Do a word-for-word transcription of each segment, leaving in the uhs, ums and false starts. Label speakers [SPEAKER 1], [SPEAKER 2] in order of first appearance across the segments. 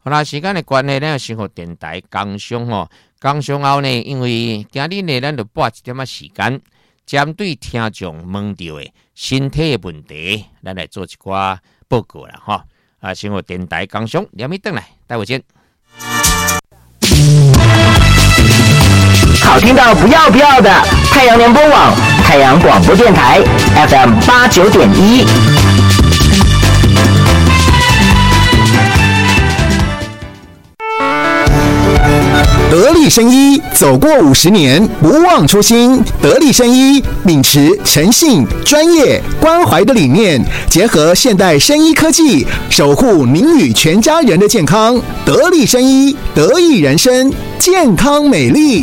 [SPEAKER 1] 好啦，时间的关系呢，先和电台工商吼，工商后呢，因为今日呢，咱就拨一点仔时间，针对听众问到的身体的问题，咱来做一寡报告啦吼。啊，先和电台工商两米等来，待会见。
[SPEAKER 2] 好听到不要不要的太阳联播网、太阳广播电台 F M 八九点一。
[SPEAKER 3] 得力生医，走过五十年，不忘初心。得力生医秉持诚信、专业、关怀的理念，结合现代生医科技，守护您与全家人的健康。得力生医，得益人生，健康美丽。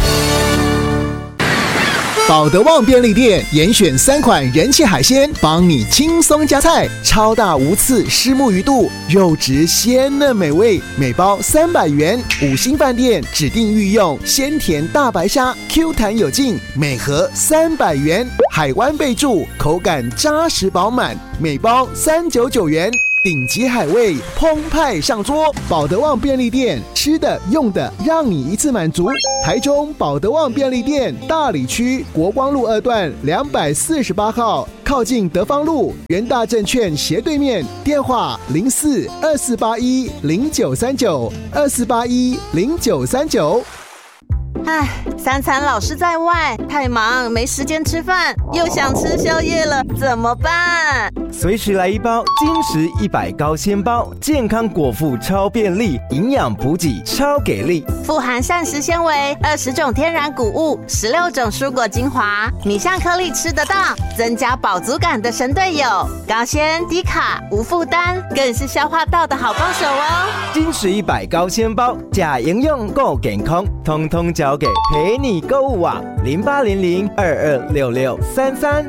[SPEAKER 3] 保德旺便利店严选三款人气海鲜，帮你轻松加菜。超大无刺虱目鱼肚，肉质鲜嫩美味，每包三百元。五星饭店指定御用鲜甜大白虾，Q 弹有劲，每盒三百元。海湾贝柱，口感扎实饱满，每包三百九十九元。顶级海味澎湃上桌，保德旺便利店吃的用的让你一次满足。台中保德旺便利店大里区国光路二段两百四十八号，靠近德芳路元大证券斜对面，电话零四二四八一零九三九二四八一零九三九。
[SPEAKER 4] 唉，三餐老是在外，太忙没时间吃饭，又想吃宵夜了，怎么办？
[SPEAKER 5] 随时来一包金石一百高纤包，健康果腹超便利，营养补给超给力，
[SPEAKER 4] 富含膳食纤维，二十种天然谷物，十六种蔬果精华，米香颗粒吃得到，增加饱足感的神队友，高纤低卡无负担，更是消化道的好帮手哦。
[SPEAKER 5] 金石一百高纤包，假营养够健康，通通交给陪你购物网零八零零二二六六三三。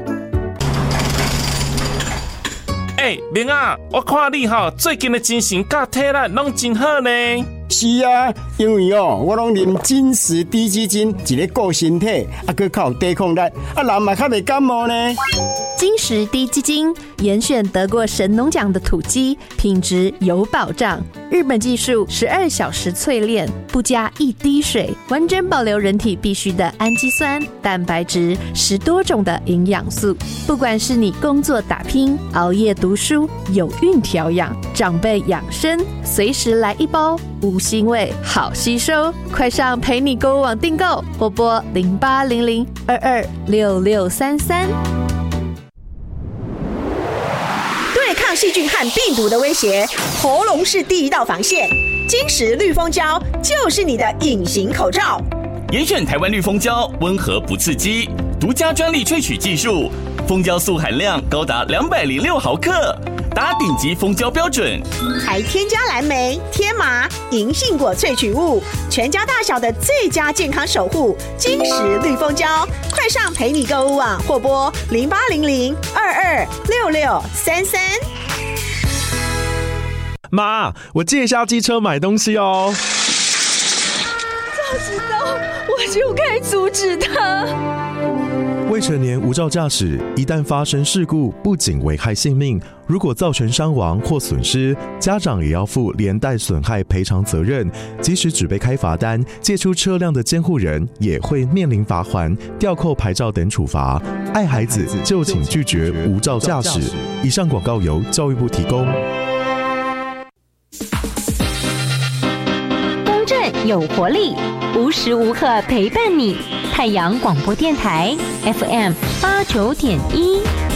[SPEAKER 6] 哎、欸，明啊，我看你哈最近的精神甲体力拢真好呢。
[SPEAKER 7] 是啊，因为哦，我拢啉金石低基金，一个顾身体，啊，佮较有抵抗力，啊，人嘛较袂感冒呢。
[SPEAKER 8] 金石低基金严选得过神农奖的土鸡，品质有保障。日本技术十二小时淬炼，不加一滴水，完整保留人体必需的氨基酸、蛋白质，十多种的营养素。不管是你工作打拼、熬夜读书、有孕调养、长辈养生，随时来一包，无腥味，好吸收。快上陪你购物网订购，或拨零八零零二二六六三三。
[SPEAKER 9] 对抗细菌和病毒的威胁，喉咙是第一道防线。金石绿蜂胶就是你的隐形口罩。
[SPEAKER 10] 严选台湾绿蜂胶，温和不刺激，独家专利萃取技术，蜂胶素含量高达两百零六毫克，达顶级蜂胶标准，
[SPEAKER 9] 还添加蓝莓、天麻、银杏果萃取物，全家大小的最佳健康守护。金石绿蜂胶，快上陪你购物网或拨零八零零二二六六三三。
[SPEAKER 11] 妈，我借一下机车买东西哦。
[SPEAKER 12] 早知道我就该阻止他。
[SPEAKER 11] 未成年无照驾驶，一旦发生事故，不仅危害性命，如果造成伤亡或损失，家长也要负连带损害赔偿责任。即使只被开罚单，借出车辆的监护人也会面临罚锾、吊扣牌照等处罚。爱孩子就请拒绝无照驾驶。以上广告由教育部提供。
[SPEAKER 13] 公正有活力，无时无刻陪伴你。太阳广播电台 F M 八九点一。